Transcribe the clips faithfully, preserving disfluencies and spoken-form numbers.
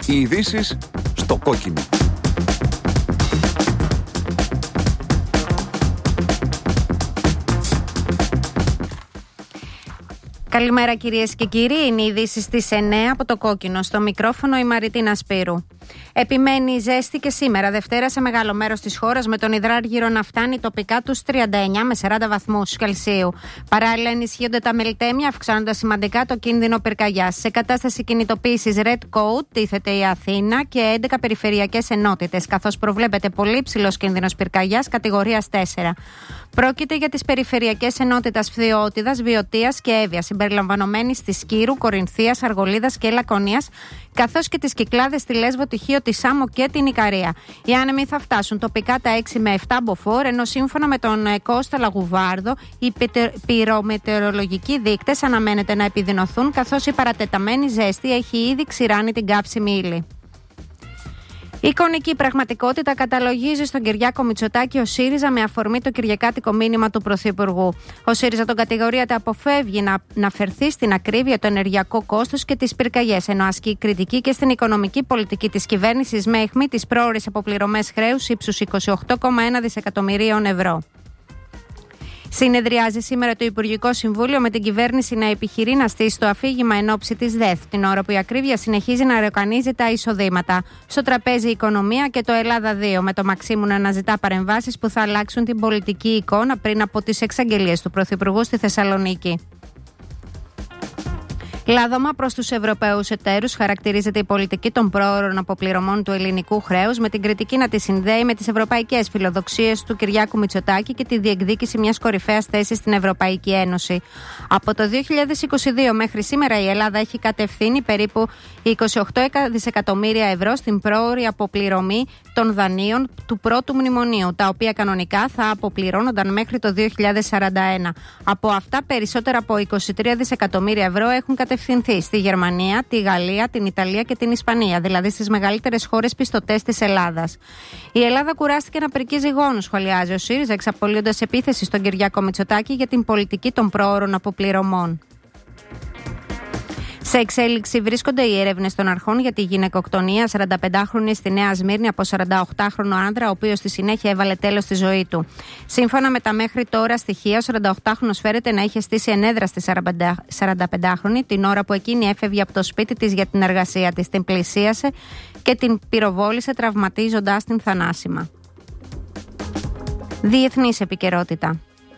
Οι ειδήσεις στο κόκκινο. Καλημέρα κυρίες και κύριοι, είναι οι ειδήσεις στις εννέα από το κόκκινο. Στο μικρόφωνο η Μαριτίνα Σπύρου. Επιμένει η ζέστη και σήμερα Δευτέρα σε μεγάλο μέρος της χώρας, με τον υδράργυρο να φτάνει τοπικά τους τριάντα εννέα με σαράντα βαθμούς Κελσίου. Παράλληλα ενισχύονται τα μελτέμια, αυξάνοντας σημαντικά το κίνδυνο πυρκαγιάς. Σε κατάσταση κινητοποίησης Red Code τίθεται η Αθήνα και έντεκα περιφερειακές ενότητες, καθώς προβλέπεται πολύ υψηλός κίνδυνος πυρκαγιάς κατηγορίας τέσσερα. Πρόκειται για τις περιφερειακές ενότητες Φθιώτιδας, Βιωτίας και Εύβοια, συμπεριλαμβανομένης της Σκύρου, Κορινθίας, Αργολίδας και Λακωνίας, καθώς και τις Κυκλάδες, τη Λέσβο, τη Χίο, τη Σάμο και την Ικαρία. Οι άνεμοι θα φτάσουν τοπικά τα έξι με επτά μποφόρ, ενώ σύμφωνα με τον Κώστα Λαγουβάρδο, οι πυρομετεωρολογικοί δείκτες αναμένεται να επιδεινωθούν, καθώς η παρατεταμένη ζέστη έχει ήδη ξηράνει την κάψιμη ύλη. Η εικονική πραγματικότητα καταλογίζει στον Κυριάκο Μητσοτάκη ο ΣΥΡΙΖΑ με αφορμή το κυριακάτικο μήνυμα του Πρωθυπουργού. Ο ΣΥΡΙΖΑ τον κατηγορείται αποφεύγει να, να φερθεί στην ακρίβεια, το ενεργειακό κόστος και τις πυρκαγιές, ενώ ασκεί κριτική και στην οικονομική πολιτική της κυβέρνησης με αιχμή τις πρόωρες αποπληρωμές χρέους ύψους είκοσι οκτώ κόμμα ένα δισεκατομμυρίων ευρώ. Συνεδριάζει σήμερα το Υπουργικό Συμβούλιο με την κυβέρνηση να επιχειρεί να στήσει το αφήγημα εν ώψη της ΔΕΘ, την ώρα που η ακρίβεια συνεχίζει να ρεοκανίζει τα εισοδήματα. Στο τραπέζι η οικονομία και το Ελλάδα δύο, με το Μαξίμου να αναζητά παρεμβάσεις που θα αλλάξουν την πολιτική εικόνα πριν από τις εξαγγελίες του Πρωθυπουργού στη Θεσσαλονίκη. Λάδωμα προς τους Ευρωπαίους εταίρους χαρακτηρίζεται η πολιτική των πρόωρων αποπληρωμών του ελληνικού χρέους, με την κριτική να τη συνδέει με τις ευρωπαϊκές φιλοδοξίες του Κυριάκου Μητσοτάκη και τη διεκδίκηση μιας κορυφαίας θέσης στην Ευρωπαϊκή Ένωση. Από το δύο χιλιάδες είκοσι δύο μέχρι σήμερα η Ελλάδα έχει κατευθύνει περίπου είκοσι οκτώ δισεκατομμύρια ευρώ στην πρόωρη αποπληρωμή των δανείων του πρώτου μνημονίου, τα οποία κανονικά θα αποπληρώνονταν μέχρι το δύο χιλιάδες σαράντα ένα. Από αυτά, περισσότερα από είκοσι τρία δισεκατομμύρια ευρώ έχουν κατευθυνθεί στη Γερμανία, τη Γαλλία, την Ιταλία και την Ισπανία, δηλαδή στις μεγαλύτερες χώρες πιστωτές της Ελλάδας. Η Ελλάδα κουράστηκε να πρικίζει γόνους, σχολιάζει ο ΣΥΡΙΖΑ, εξαπολύοντας επίθεση στον Κυριάκο Μητσοτάκη για την πολιτική των πρόωρων αποπληρωμών. Σε εξέλιξη βρίσκονται οι έρευνες των αρχών για τη γυναικοκτονία σαρανταπεντάχρονη στη Νέα Σμύρνη από σαρανταοκτάχρονο άντρα, ο οποίος στη συνέχεια έβαλε τέλος στη ζωή του. Σύμφωνα με τα μέχρι τώρα στοιχεία, ο σαρανταοκτάχρονος φέρεται να είχε στήσει ενέδρα στη σαρανταπεντάχρονη την ώρα που εκείνη έφευγε από το σπίτι της για την εργασία της. Την πλησίασε και την πυροβόλησε, τραυματίζοντάς την θανάσιμα. Διεθνής επικαιρότητα.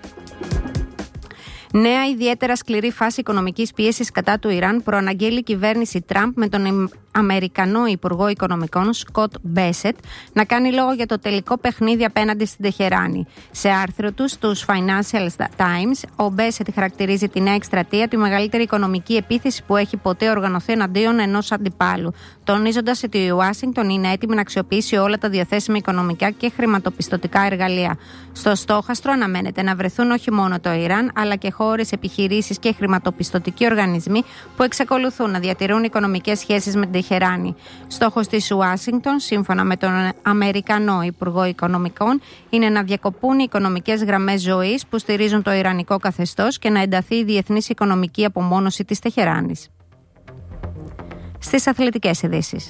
Νέα ιδιαίτερα σκληρή φάση οικονομικής πίεσης κατά του Ιράν προαναγγέλει η κυβέρνηση Τραμπ με τον Αμερικανό Υπουργό Οικονομικών Σκοτ Μπέσετ να κάνει λόγο για το τελικό παιχνίδι απέναντι στην Τεχεράνη. Σε άρθρο του στους Financial Times, ο Μπέσετ χαρακτηρίζει τη νέα εκστρατεία τη μεγαλύτερη οικονομική επίθεση που έχει ποτέ οργανωθεί εναντίον ενός αντιπάλου, τονίζοντας ότι η Ουάσιγκτον είναι έτοιμη να αξιοποιήσει όλα τα διαθέσιμα οικονομικά και χρηματοπιστωτικά εργαλεία. Στο στόχαστρο αναμένεται να βρεθούν όχι μόνο το Ιράν, αλλά και χώρες, επιχειρήσεις και χρηματοπιστωτικοί οργανισμοί που εξακολουθούν να διατηρούν οικονομικές σχέσεις με την Τεχεράνη. Στόχος της Ουάσιγκτον, σύμφωνα με τον Αμερικανό Υπουργό Οικονομικών, είναι να διακοπούν οι οικονομικές γραμμές ζωής που στηρίζουν το ιρανικό καθεστώς και να ενταθεί η διεθνής οικονομική απομόνωση της Τεχεράνης. Στις αθλητικές ειδήσεις.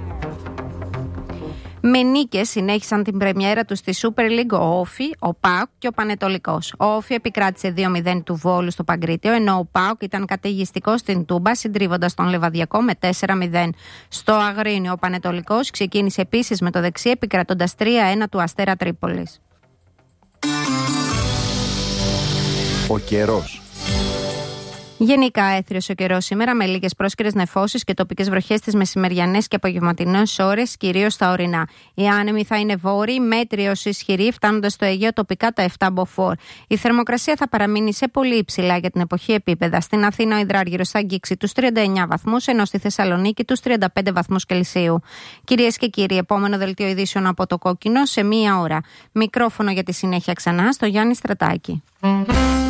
Με νίκες συνέχισαν την πρεμιέρα του στη Super League ο Όφι, ο ΠΑΟΚ και ο Πανετολικός. Ο Όφι επικράτησε δύο μηδέν του Βόλου στο Παγκρίτιο, ενώ ο ΠΑΟΚ ήταν καταιγιστικός στην Τούμπα, συντρίβοντας τον Λεβαδιακό με τέσσερα μηδέν. Στο Αγρίνιο ο Πανετολικός ξεκίνησε επίσης με το δεξί, επικρατώντας τρία ένα του Αστέρα Τρίπολης. Ο καιρός. Γενικά έθριος ο καιρός σήμερα, με λίγες πρόσκαιρες νεφώσεις και τοπικές βροχές στις μεσημεριανές και απογευματινές ώρες, κυρίως στα ορεινά. Οι άνεμοι θα είναι βόρειοι, μέτριοι ως ισχυροί, φτάνοντας στο Αιγαίο τοπικά τα επτά μποφόρ. Η θερμοκρασία θα παραμείνει σε πολύ υψηλά για την εποχή επίπεδα. Στην Αθήνα ο υδράργυρος θα αγγίξει τους τριάντα εννέα βαθμούς, ενώ στη Θεσσαλονίκη τους τριάντα πέντε βαθμούς Κελσίου. Κυρίες και κύριοι, επόμενο δελτίο ειδήσεων από το Κόκκινο σε μία ώρα. Μικρόφωνο για τη συνέχεια ξανά στο Γιάννη Στρατάκη.